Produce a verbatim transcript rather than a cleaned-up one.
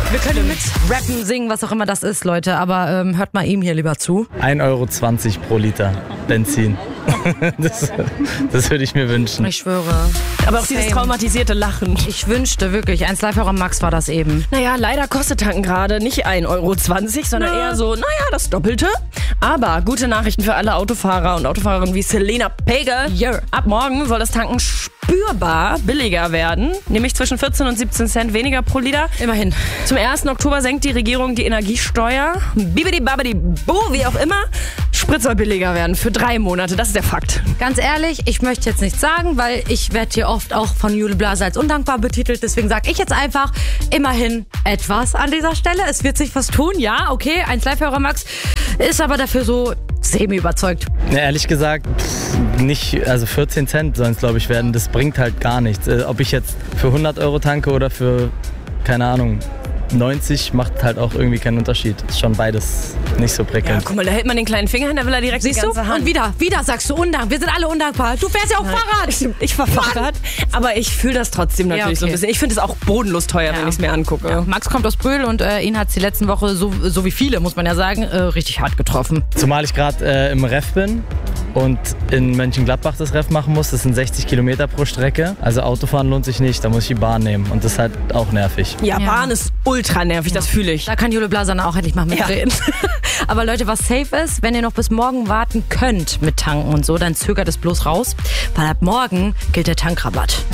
Wir können mit rappen, singen, was auch immer das ist, Leute. Aber ähm, hört mal ihm hier lieber zu. ein Euro zwanzig pro Liter Benzin. Das, das würde ich mir wünschen. Ich schwöre. Aber auch dieses traumatisierte Lachen. Ich wünschte wirklich, eins Live-Hörer Max war das eben. Naja, leider kostet tanken gerade nicht ein Euro zwanzig, sondern Na. eher so, naja, das Doppelte. Aber gute Nachrichten für alle Autofahrer und Autofahrerinnen wie Selena Pegel. Yeah. Ab morgen soll das Tanken spürbar billiger werden, nämlich zwischen vierzehn und siebzehn Cent weniger pro Liter. Immerhin. Zum ersten Oktober senkt die Regierung die Energiesteuer. Bibidi babidi bo, wie auch immer. Sprit soll billiger werden für drei Monate. Das ist der Fakt. Ganz ehrlich, ich möchte jetzt nichts sagen, weil ich werde hier oft auch von Jule Blase als undankbar betitelt. Deswegen sage ich jetzt einfach immerhin etwas an dieser Stelle. Es wird sich was tun, ja, okay. eins Live-Hörer Max ist aber dafür so semi-überzeugt. Ja, ehrlich gesagt, pff, nicht, also vierzehn Cent sollen es, glaube ich, werden. Das bringt halt gar nichts. Äh, ob ich jetzt für hundert Euro tanke oder für, keine Ahnung, neunzig, macht halt auch irgendwie keinen Unterschied. Ist schon beides nicht so Ja, prickelnd. guck mal, da hält man den kleinen Finger hin, da will er direkt Siehst die du? ganze Hand. Und wieder, wieder sagst du undankbar. Wir sind alle undankbar. Du fährst ja auch Fahrrad. Ich, ich fahr Fahrrad, aber ich fühle das trotzdem natürlich Ja, okay. so ein bisschen. Ich finde es auch bodenlos teuer, wenn ich es mir angucke. Ja, Max kommt aus Brühl und äh, ihn hat es die letzten Woche, so, so wie viele, muss man ja sagen, äh, richtig hart getroffen. Zumal ich gerade äh, im Ref bin und in Mönchengladbach das Ref machen muss. Das sind sechzig Kilometer pro Strecke. Also Autofahren lohnt sich nicht, da muss ich die Bahn nehmen. Und das ist halt auch nervig. Ja, Ja. Bahn ist ultra nervig, das fühle ich. Da kann Jule Blasan auch endlich mal mitreden. Aber Leute, was safe ist, wenn ihr noch bis morgen warten könnt mit Tanken und so, dann zögert es bloß raus, weil ab morgen gilt der Tankrabatt.